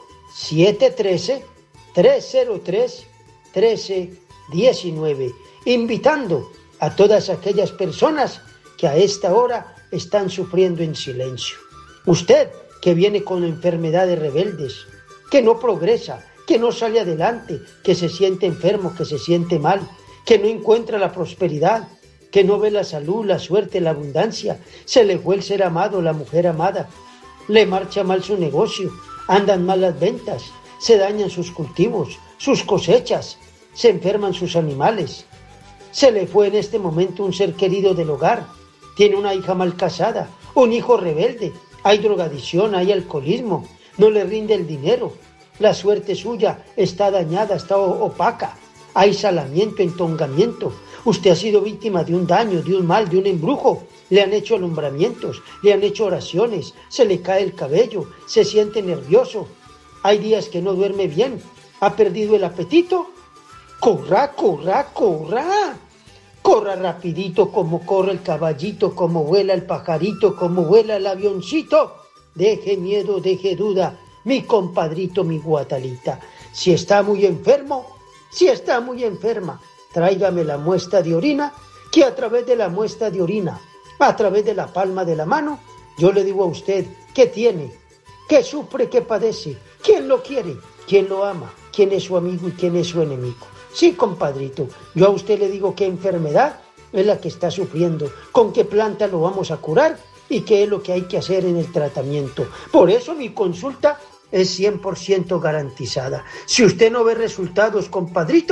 713-303-1319. Invitando a todas aquellas personas que a esta hora están sufriendo en silencio. Usted que viene con enfermedades rebeldes, que no progresa, que no sale adelante, que se siente enfermo, que se siente mal, que no encuentra la prosperidad, que no ve la salud, la suerte, la abundancia, se le fue el ser amado, la mujer amada, le marcha mal su negocio, andan mal las ventas, se dañan sus cultivos, sus cosechas, se enferman sus animales, se le fue en este momento un ser querido del hogar, tiene una hija mal casada, un hijo rebelde, hay drogadicción, hay alcoholismo, no le rinde el dinero, la suerte suya está dañada, está opaca, hay salamiento, entongamiento. Usted ha sido víctima de un daño, de un mal, de un embrujo. Le han hecho alumbramientos, le han hecho oraciones, se le cae el cabello, se siente nervioso. Hay días que no duerme bien, ha perdido el apetito. ¡Corra, corra, corra! Corra rapidito como corre el caballito, como vuela el pajarito, como vuela el avioncito. Deje miedo, deje duda, mi compadrito, mi guatalita. Si está muy enfermo, si está muy enferma, tráigame la muestra de orina, que a través de la muestra de orina, a través de la palma de la mano, yo le digo a usted qué tiene, qué sufre, qué padece, quién lo quiere, quién lo ama, quién es su amigo y quién es su enemigo. Sí, compadrito, yo a usted le digo qué enfermedad es la que está sufriendo, con qué planta lo vamos a curar y qué es lo que hay que hacer en el tratamiento. Por eso mi consulta es 100% garantizada. Si usted no ve resultados, compadrito,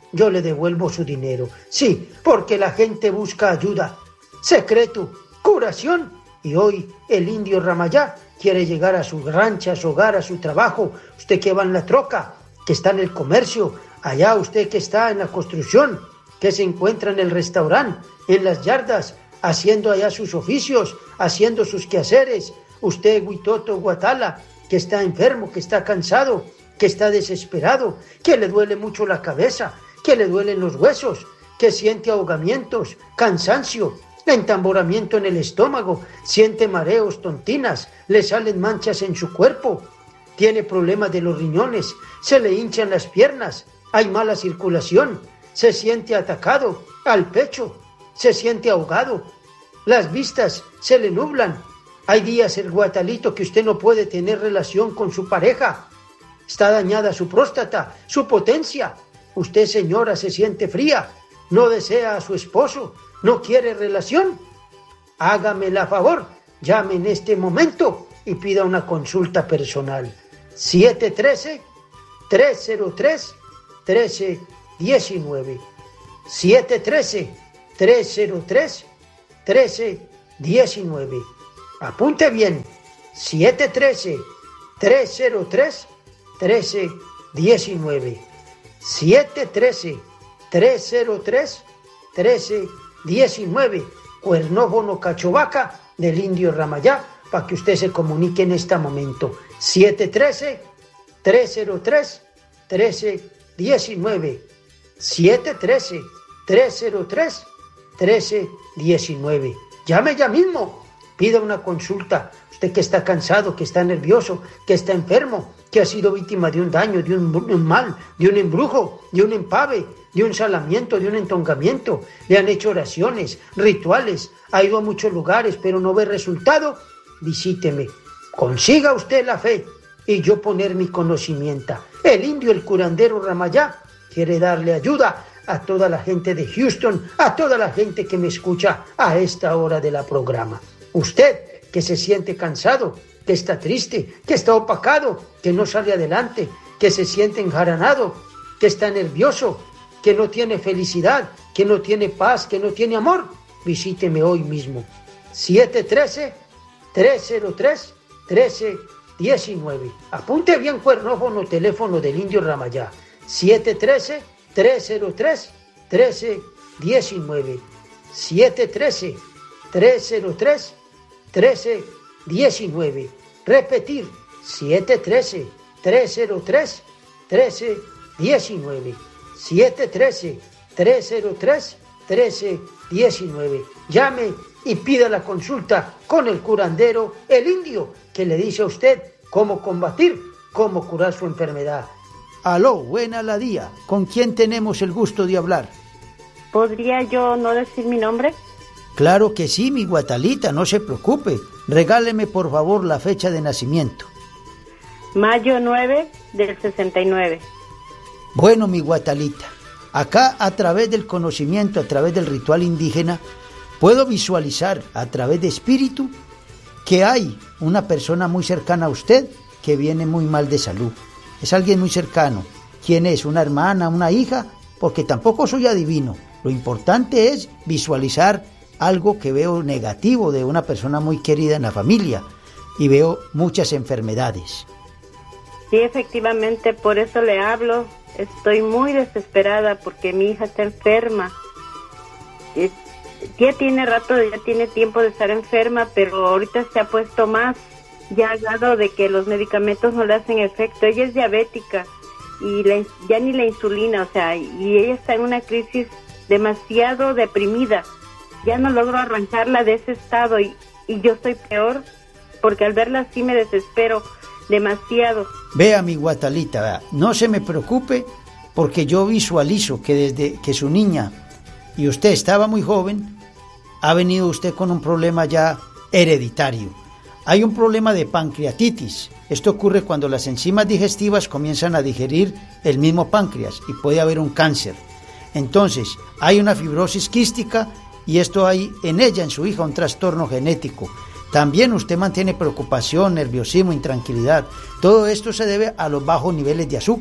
yo le devuelvo su dinero. Sí, porque la gente busca ayuda, secreto, curación. Y hoy el indio Ramayá quiere llegar a su rancha, a su hogar, a su trabajo. Usted que va en la troca, que está en el comercio, allá usted que está en la construcción, que se encuentra en el restaurante, en las yardas, haciendo allá sus oficios, haciendo sus quehaceres. Usted, Huitoto, Guatala, que está enfermo, que está cansado, que está desesperado, que le duele mucho la cabeza, que le duelen los huesos, que siente ahogamientos, cansancio, entamboramiento en el estómago, siente mareos, tontinas, le salen manchas en su cuerpo, tiene problemas de los riñones, se le hinchan las piernas, hay mala circulación, se siente atacado al pecho, se siente ahogado, las vistas se le nublan. Hay días, el Guatalito, que usted no puede tener relación con su pareja. Está dañada su próstata, su potencia. Usted, señora, se siente fría, no desea a su esposo, no quiere relación. Hágame la favor, llame en este momento y pida una consulta personal. 713-303-1319. 713-303-1319. Apunte bien, 713-303-1319. 713-303-1319. Cuernófono Cachovaca del indio Ramayá, para que usted se comunique en este momento. 713-303-1319. 713-303-1319. Llame ya mismo, pida una consulta. Usted que está cansado, que está nervioso, que está enfermo, que ha sido víctima de un daño, de un mal, de un embrujo, de un empave, de un salamiento, de un entongamiento. Le han hecho oraciones, rituales, ha ido a muchos lugares, pero no ve resultado. Visíteme, consiga usted la fe y yo poner mi conocimiento. El indio, el curandero Ramayá, quiere darle ayuda a toda la gente de Houston, a toda la gente que me escucha a esta hora de la programa. Usted que se siente cansado, que está triste, que está opacado, que no sale adelante, que se siente enjaranado, que está nervioso, que no tiene felicidad, que no tiene paz, que no tiene amor, visíteme hoy mismo. 713-303-1319. Apunte bien, cuernófono, teléfono del indio Ramayá. 713-303-1319. 713-303-1319. Repetir, 713-303-1319. 713-303-1319. Llame y pida la consulta con el curandero, el indio, que le dice a usted cómo combatir, cómo curar su enfermedad. Aló, buena la día. ¿Con quién tenemos el gusto de hablar? ¿Podría yo no decir mi nombre? Claro que sí, mi Guatalita, no se preocupe. Regáleme, por favor, la fecha de nacimiento. Mayo 9 del 69. Bueno, mi Guatalita, acá a través del conocimiento, a través del ritual indígena, puedo visualizar a través de espíritu que hay una persona muy cercana a usted que viene muy mal de salud. Es alguien muy cercano. ¿Quién es? ¿Una hermana, una hija? Porque tampoco soy adivino. Lo importante es visualizar algo que veo negativo de una persona muy querida en la familia y veo muchas enfermedades. Sí, efectivamente, por eso le hablo. Estoy muy desesperada porque mi hija está enferma. Ya tiene rato, ya tiene tiempo de estar enferma, pero ahorita se ha puesto más. Ya ha dado de que los medicamentos no le hacen efecto. Ella es diabética y ya ni la insulina, o sea, y ella está en una crisis demasiado deprimida. Ya no logro arrancarla de ese estado y yo estoy peor porque al verla así me desespero demasiado. Vea, mi Guatalita, vea, no se me preocupe porque yo visualizo que desde que su niña y usted estaba muy joven, ha venido usted con un problema ya hereditario. Hay un problema de pancreatitis. Esto ocurre cuando las enzimas digestivas comienzan a digerir el mismo páncreas y puede haber un cáncer. Entonces, hay una fibrosis quística y esto hay en ella, en su hija, un trastorno genético. También usted mantiene preocupación, nerviosismo, intranquilidad. Todo esto se debe a los bajos niveles de azúcar.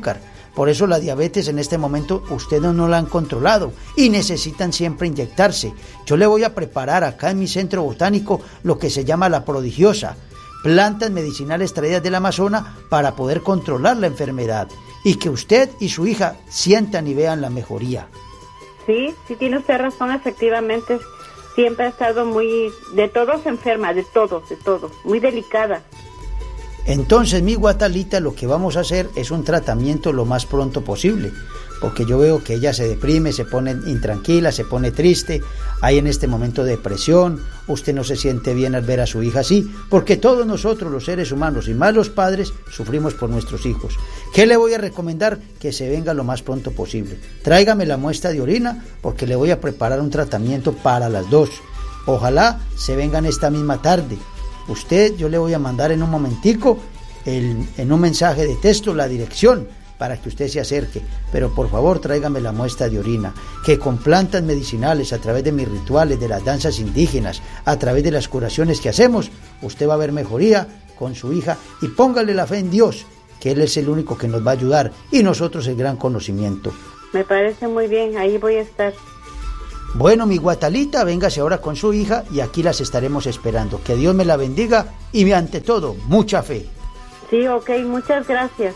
Por eso la diabetes en este momento ustedes no la han controlado y necesitan siempre inyectarse. Yo le voy a preparar acá en mi centro botánico lo que se llama la prodigiosa, plantas medicinales traídas del Amazonas para poder controlar la enfermedad y que usted y su hija sientan y vean la mejoría. Sí, tiene usted razón, efectivamente. Siempre ha estado de todo se enferma, de todo, muy delicada. Entonces, mi Guatalita, lo que vamos a hacer es un tratamiento lo más pronto posible, porque yo veo que ella se deprime, se pone intranquila, se pone triste, hay en este momento depresión, usted no se siente bien al ver a su hija así, porque todos nosotros los seres humanos y más los padres sufrimos por nuestros hijos. ¿Qué le voy a recomendar? Que se venga lo más pronto posible. Tráigame la muestra de orina porque le voy a preparar un tratamiento para las dos. Ojalá se vengan esta misma tarde. Usted, yo le voy a mandar en un momentico en un mensaje de texto la dirección para que usted se acerque, pero por favor tráigame la muestra de orina, que con plantas medicinales, a través de mis rituales, de las danzas indígenas, a través de las curaciones que hacemos, usted va a ver mejoría con su hija y póngale la fe en Dios, que Él es el único que nos va a ayudar y nosotros el gran conocimiento. Me parece muy bien, ahí voy a estar. Bueno, mi Guatalita, véngase ahora con su hija y aquí las estaremos esperando. Que Dios me la bendiga y ante todo, mucha fe. Sí, ok, muchas gracias.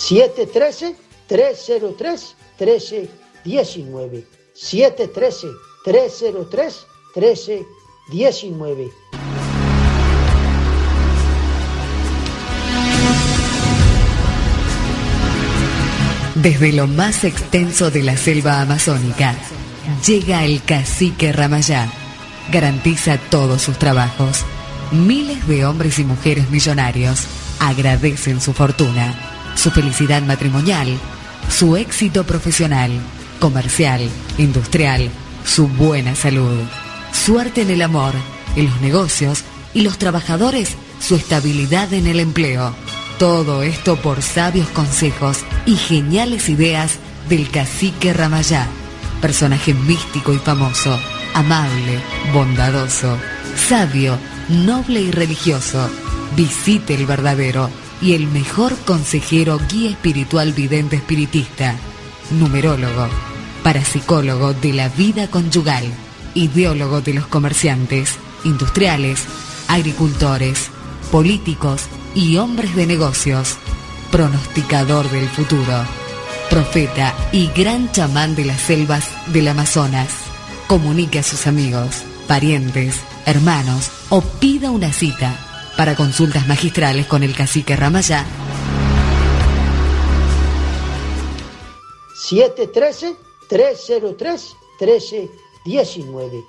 713-303-1319. 713-303-1319. Desde lo más extenso de la selva amazónica, llega el cacique Ramayá. Garantiza todos sus trabajos. Miles de hombres y mujeres millonarios agradecen su fortuna, su felicidad matrimonial, su éxito profesional, comercial, industrial, su buena salud, suerte en el amor, en los negocios y los trabajadores, su estabilidad en el empleo. Todo esto por sabios consejos y geniales ideas del cacique Ramayá. Personaje místico y famoso, amable, bondadoso, sabio, noble y religioso. Visite el verdadero y el mejor consejero, guía espiritual, vidente espiritista, numerólogo, parapsicólogo de la vida conyugal, ideólogo de los comerciantes, industriales, agricultores, políticos y hombres de negocios, pronosticador del futuro, profeta y gran chamán de las selvas del Amazonas. Comunique a sus amigos, parientes, hermanos o pida una cita para consultas magistrales con el cacique Ramayá. 713-303-1319.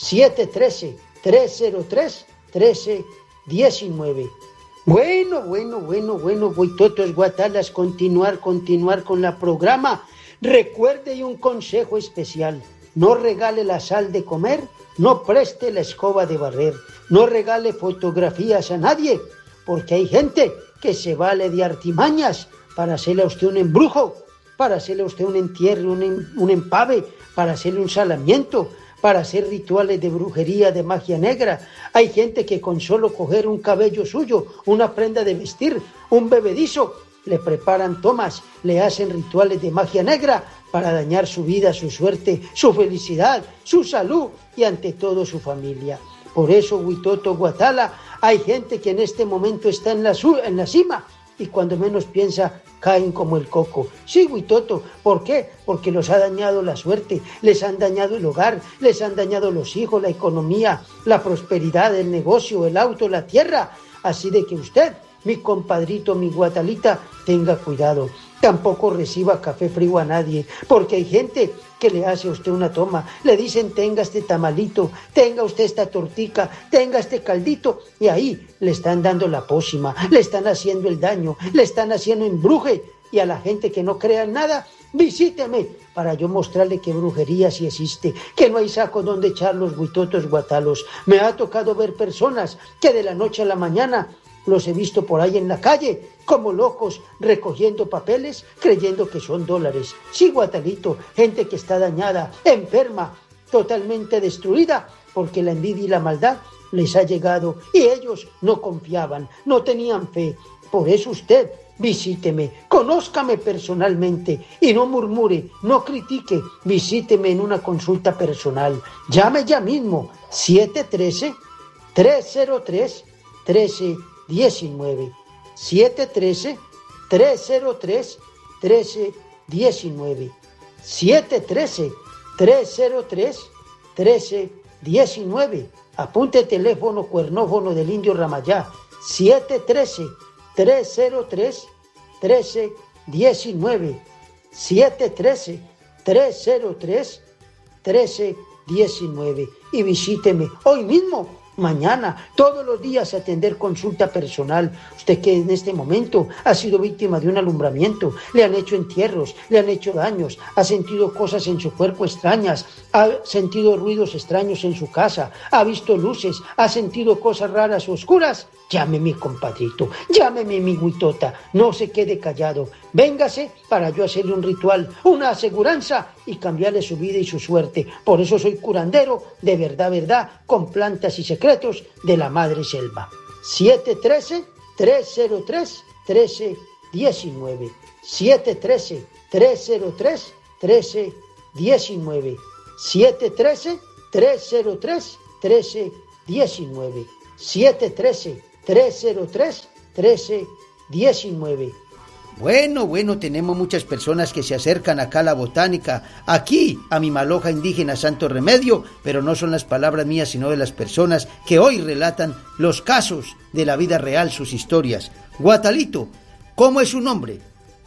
713-303-1319. Bueno, Huitotos Guatalas, continuar con la programa. Recuerde y un consejo especial: no regale la sal de comer, no preste la escoba de barrer, no regale fotografías a nadie, porque hay gente que se vale de artimañas para hacerle a usted un embrujo, para hacerle a usted un entierre, un empave, para hacerle un salamiento, para hacer rituales de brujería, de magia negra. Hay gente que con solo coger un cabello suyo, una prenda de vestir, un bebedizo, le preparan tomas, le hacen rituales de magia negra para dañar su vida, su suerte, su felicidad, su salud y ante todo su familia. Por eso, Huitoto Guatala, hay gente que en este momento está en la cima y cuando menos piensa caen como el coco. Sí, Huitoto, ¿por qué? Porque los ha dañado la suerte, les han dañado el hogar, les han dañado los hijos, la economía, la prosperidad, el negocio, el auto, la tierra. Así de que usted, mi compadrito, mi Guatalita, tenga cuidado. Tampoco reciba café frío a nadie, porque hay gente que le hace a usted una toma, le dicen tenga este tamalito, tenga usted esta tortica, tenga este caldito, y ahí le están dando la pócima, le están haciendo el daño, le están haciendo embruje, y a la gente que no crea en nada, visíteme para yo mostrarle que brujería sí existe, que no hay saco donde echar los Huitotos Guatalos. Me ha tocado ver personas que de la noche a la mañana los he visto por ahí en la calle, como locos, recogiendo papeles, creyendo que son dólares. Sí, Guatalito, gente que está dañada, enferma, totalmente destruida, porque la envidia y la maldad les ha llegado y ellos no confiaban, no tenían fe. Por eso usted, visíteme, conózcame personalmente y no murmure, no critique, visíteme en una consulta personal. Llame ya mismo, 713-303-1319. 713-303-1319. 713-303-1319. Apunte el teléfono cuernófono del Indio Ramayá, 713-303-1319. 713-303-1319. Y visíteme hoy mismo, mañana, todos los días a atender consulta personal. Usted que en este momento ha sido víctima de un alumbramiento, le han hecho entierros, le han hecho daños, ha sentido cosas en su cuerpo extrañas, ha sentido ruidos extraños en su casa, ha visto luces, ha sentido cosas raras o oscuras. Llámeme, compadrito, llámeme, mi huitota, no se quede callado. Véngase para yo hacerle un ritual, una aseguranza y cambiarle su vida y su suerte. Por eso soy curandero de verdad, con plantas y secretos de la madre selva. 713-303-1319. 713-303-1319. 713-303-1319. 713-303-1319. Bueno, tenemos muchas personas que se acercan acá a la botánica, aquí a mi maloja indígena Santo Remedio, pero no son las palabras mías, sino de las personas que hoy relatan los casos de la vida real, sus historias. Guatalito, ¿cómo es su nombre?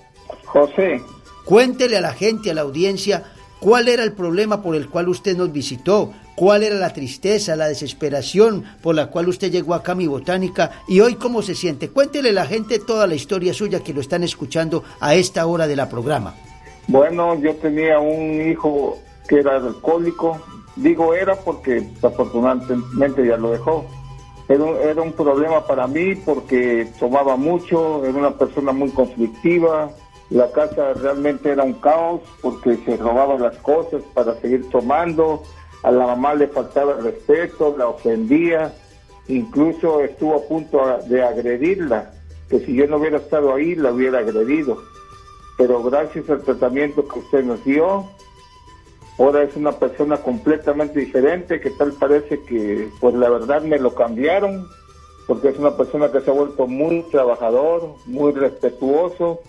José. Cuéntele a la gente, a la audiencia, cuál era el problema por el cual usted nos visitó, cuál era la tristeza, la desesperación por la cual usted llegó acá a mi botánica y hoy cómo se siente. Cuéntele a la gente toda la historia suya que lo están escuchando a esta hora de la programa. Bueno, yo tenía un hijo que era alcohólico, digo era porque afortunadamente ya lo dejó. Era un problema para mí porque tomaba mucho, era una persona muy conflictiva. La casa realmente era un caos porque se robaban las cosas para seguir tomando. A la mamá le faltaba el respeto, la ofendía, incluso estuvo a punto de agredirla, que si yo no hubiera estado ahí la hubiera agredido. Pero gracias al tratamiento que usted nos dio, ahora es una persona completamente diferente, que tal parece que, pues la verdad me lo cambiaron, porque es una persona que se ha vuelto muy trabajador, muy respetuoso,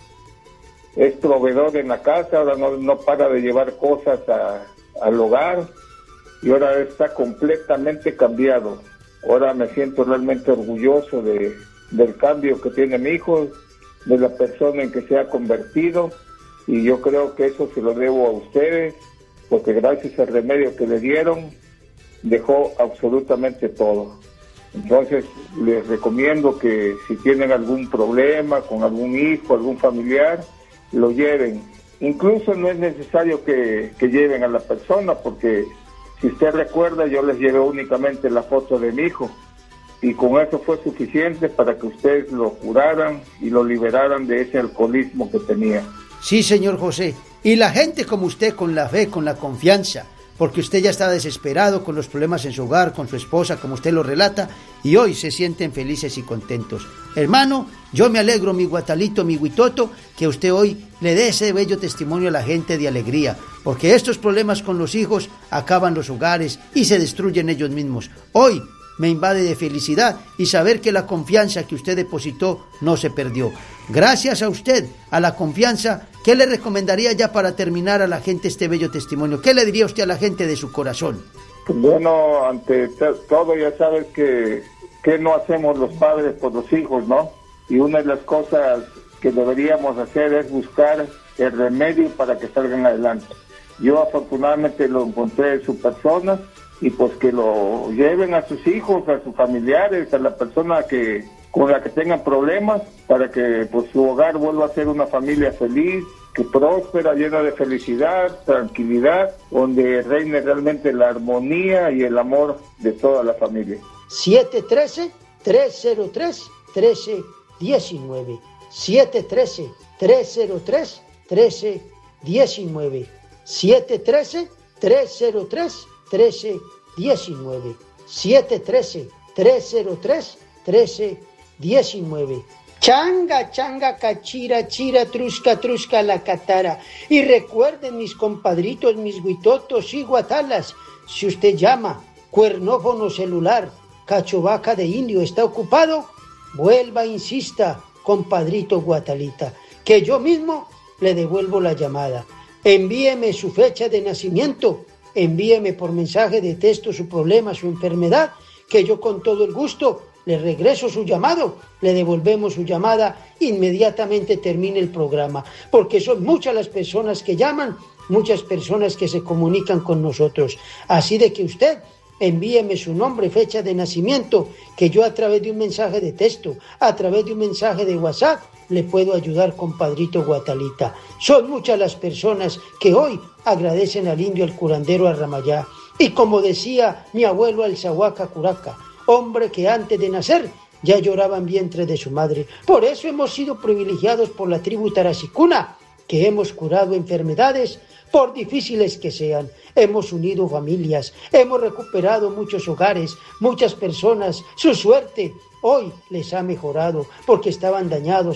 es proveedor en la casa, ahora no para de llevar cosas al hogar, y ahora está completamente cambiado. Ahora me siento realmente orgulloso del cambio que tiene mi hijo, de la persona en que se ha convertido, y yo creo que eso se lo debo a ustedes, porque gracias al remedio que le dieron, dejó absolutamente todo. Entonces les recomiendo que si tienen algún problema con algún hijo, algún familiar, lo lleven. Incluso no es necesario que lleven a la persona, porque si usted recuerda, yo les llevé únicamente la foto de mi hijo y con eso fue suficiente para que ustedes lo curaran y lo liberaran de ese alcoholismo que tenía. Sí, señor José. Y la gente como usted, con la fe, con la confianza, porque usted ya está desesperado con los problemas en su hogar, con su esposa, como usted lo relata, y hoy se sienten felices y contentos. Hermano, yo me alegro, mi guatalito, mi huitoto, que usted hoy le dé ese bello testimonio a la gente de alegría, porque estos problemas con los hijos acaban los hogares y se destruyen ellos mismos. Hoy me invade de felicidad y saber que la confianza que usted depositó no se perdió. Gracias a usted, a la confianza, ¿qué le recomendaría ya para terminar a la gente este bello testimonio? ¿Qué le diría usted a la gente de su corazón? Bueno, ante todo ya sabes que no hacemos los padres por los hijos, ¿no? Y una de las cosas que deberíamos hacer es buscar el remedio para que salgan adelante. Yo afortunadamente lo encontré en su persona y pues que lo lleven a sus hijos, a sus familiares, a la persona con la que tengan problemas, para que pues su hogar vuelva a ser una familia feliz, que próspera, llena de felicidad, tranquilidad, donde reine realmente la armonía y el amor de toda la familia. 713-303-1319. 713-303-1319. 713-303-1319. 713-303-1319. Changa, changa, cachira, chira, trusca, trusca, la catara. Y recuerden, mis compadritos, mis guitotos y guatalas, si usted llama, cuernófono celular, cachovaca de indio, está ocupado, vuelva, insista, compadrito Guatalita, que yo mismo le devuelvo la llamada. Envíeme su fecha de nacimiento, envíeme por mensaje de texto su problema, su enfermedad, que yo con todo el gusto le regreso su llamado, le devolvemos su llamada, inmediatamente termine el programa, porque son muchas las personas que llaman, muchas personas que se comunican con nosotros. Así de que usted envíeme su nombre, fecha de nacimiento, que yo a través de un mensaje de texto, a través de un mensaje de WhatsApp, le puedo ayudar, compadrito Guatalita. Son muchas las personas que hoy agradecen al indio, al curandero, al Ramayá. Y como decía mi abuelo Alzahuaca Curaca, hombre que antes de nacer ya lloraba en vientre de su madre. Por eso hemos sido privilegiados por la tribu Tarasicuna, que hemos curado enfermedades, por difíciles que sean. Hemos unido familias, hemos recuperado muchos hogares, muchas personas, su suerte hoy les ha mejorado porque estaban dañados,